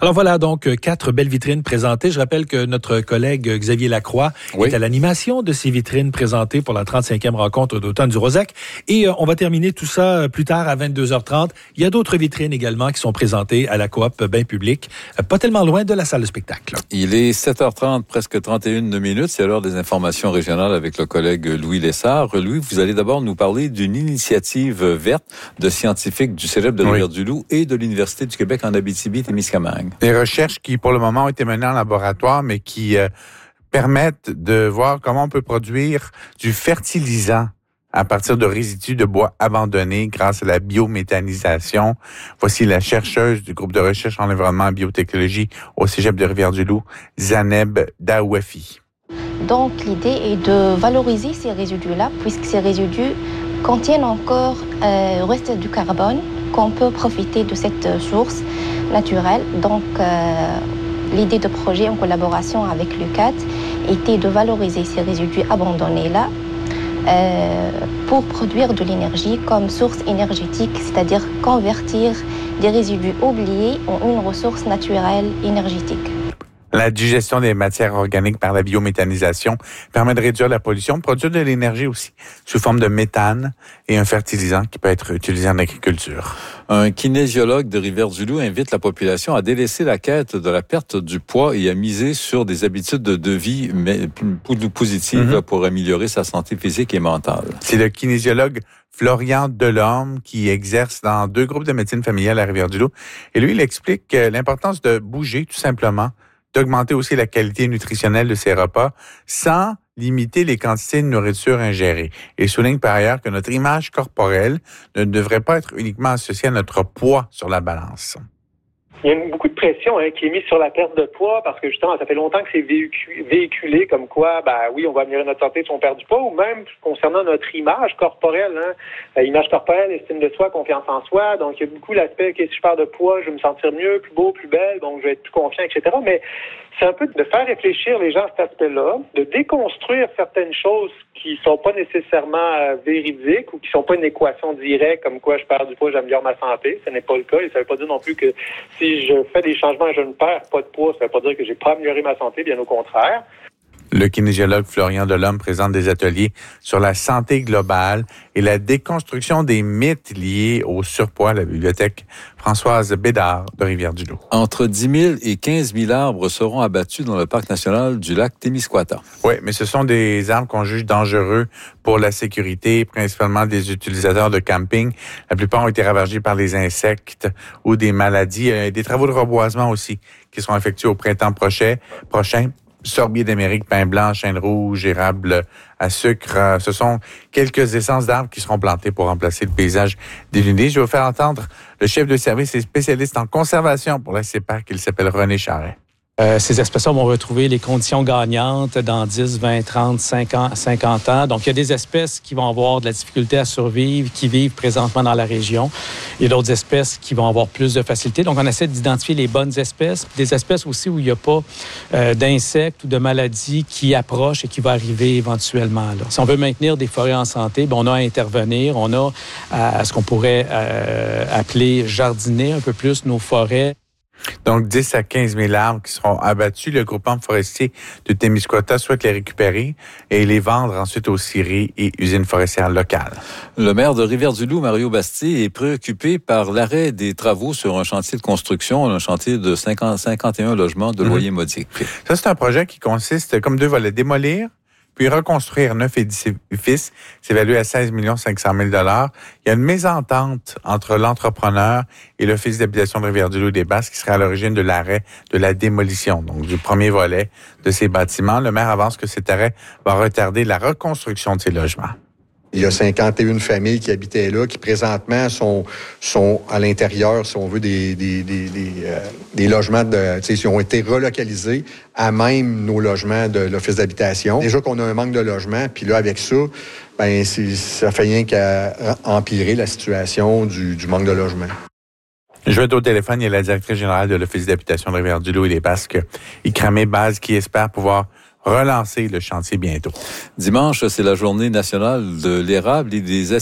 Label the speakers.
Speaker 1: Alors voilà donc 4 belles vitrines présentées. Je rappelle que notre collègue Xavier Lacroix est à l'animation de ces vitrines présentées pour la 35e rencontre d'automne du Rosac. Et on va terminer tout ça plus tard à 22h30. Il y a d'autres vitrines également qui sont présentées à la coop Bain Public, pas tellement loin de la salle de spectacle.
Speaker 2: Il est 7h30, presque 31 minutes. C'est l'heure des informations régionales avec le collègue Louis Lessard. Louis, vous allez d'abord nous parler d'une initiative verte de scientifiques du Cégep de Rivière-du-Loup et de l'Université du Québec en Abitibi-Témiscamingue.
Speaker 3: Des recherches qui, pour le moment, ont été menées en laboratoire, mais qui permettent de voir comment on peut produire du fertilisant à partir de résidus de bois abandonnés grâce à la biométhanisation. Voici la chercheuse du groupe de recherche en environnement et biotechnologie au Cégep de Rivière-du-Loup, Zaneb Daouafi.
Speaker 4: Donc, l'idée est de valoriser ces résidus-là, puisque ces résidus contiennent encore reste du carbone, qu'on peut profiter de cette source naturelle. Donc, l'idée de projet en collaboration avec l'UQAT était de valoriser ces résidus abandonnés-là pour produire de l'énergie comme source énergétique, c'est-à-dire convertir des résidus oubliés en une ressource naturelle énergétique.
Speaker 3: La digestion des matières organiques par la biométhanisation permet de réduire la pollution, de produire de l'énergie aussi, sous forme de méthane et un fertilisant qui peut être utilisé en agriculture.
Speaker 2: Un kinésiologue de Rivière-du-Loup invite la population à délaisser la quête de la perte du poids et à miser sur des habitudes de vie positives pour améliorer sa santé physique et mentale.
Speaker 3: C'est le kinésiologue Florian Delorme qui exerce dans 2 groupes de médecine familiale à Rivière-du-Loup. Et lui, il explique l'importance de bouger tout simplement, d'augmenter aussi la qualité nutritionnelle de ses repas sans limiter les quantités de nourriture ingérées. Et souligne par ailleurs que notre image corporelle ne devrait pas être uniquement associée à notre poids sur la balance.
Speaker 5: Il y a beaucoup de pression qui est mise sur la perte de poids parce que justement, ça fait longtemps que c'est véhiculé comme quoi, oui, on va améliorer notre santé si on perd du poids, ou même concernant notre image corporelle. Image corporelle, estime de soi, confiance en soi. Donc, il y a beaucoup l'aspect que si je perds de poids, je vais me sentir mieux, plus beau, plus belle, donc je vais être plus confiant, etc. Mais c'est un peu de faire réfléchir les gens à cet aspect-là, de déconstruire certaines choses qui sont pas nécessairement véridiques ou qui sont pas une équation directe comme quoi je perds du poids, j'améliore ma santé. Ce n'est pas le cas et ça veut pas dire non plus que si je fais des changements et je ne perds pas de poids, ça veut pas dire que j'ai pas amélioré ma santé, bien au contraire.
Speaker 3: Le kinésiologue Florian Delorme présente des ateliers sur la santé globale et la déconstruction des mythes liés au surpoids à la bibliothèque Françoise Bédard de Rivière-du-Loup.
Speaker 2: Entre 10 000 et 15 000 arbres seront abattus dans le parc national du lac Témiscouata.
Speaker 3: Oui, mais ce sont des arbres qu'on juge dangereux pour la sécurité, principalement des utilisateurs de camping. La plupart ont été ravagés par les insectes ou des maladies. Des travaux de reboisement aussi qui seront effectués au printemps prochain. Sorbier d'Amérique, pin blanc, chêne rouge, érable à sucre. Ce sont quelques essences d'arbres qui seront plantées pour remplacer le paysage déluné. Je vais vous faire entendre le chef de service et spécialiste en conservation pour la CEPAC. Il s'appelle René Charret.
Speaker 6: Ces espèces-là vont retrouver les conditions gagnantes dans 10, 20, 30, 50 ans. Donc, il y a des espèces qui vont avoir de la difficulté à survivre, qui vivent présentement dans la région. Il y a d'autres espèces qui vont avoir plus de facilité. Donc, on essaie d'identifier les bonnes espèces, des espèces aussi où il n'y a pas d'insectes ou de maladies qui approchent et qui vont arriver éventuellement. Là. Si on veut maintenir des forêts en santé, on a à intervenir. On a à ce qu'on pourrait appeler jardiner un peu plus nos forêts.
Speaker 3: Donc, 10 à 15 000 arbres qui seront abattus. Le groupement forestier de Témiscouata souhaite les récupérer et les vendre ensuite aux scieries et usines forestières locales.
Speaker 2: Le maire de Rivière-du-Loup, Mario Basti, est préoccupé par l'arrêt des travaux sur un chantier de construction, un chantier de 51 logements de loyer modique.
Speaker 3: Ça, c'est un projet qui consiste comme 2 volets. Démolir, puis reconstruire 9 édifices, c'est évalué à 16 500 000 $. Il y a une mésentente entre l'entrepreneur et l'Office d'habitation de Rivière-du-Loup-des-Basses qui serait à l'origine de l'arrêt de la démolition, donc du premier volet de ces bâtiments. Le maire avance que cet arrêt va retarder la reconstruction de ces logements.
Speaker 7: Il y a 51 familles qui habitaient là, qui présentement sont à l'intérieur, si on veut, des logements qui ont été relocalisés à même nos logements de l'Office d'habitation. Déjà qu'on a un manque de logements, puis là, avec ça, ça fait rien qu'à empirer la situation du manque de logement.
Speaker 3: Je vais être au téléphone, il y a la directrice générale de l'Office d'habitation de Rivière-du-Loup et des Basses, Ikramé Baz, qui espère pouvoir relancer le chantier bientôt.
Speaker 2: Dimanche, c'est la journée nationale de l'érable et des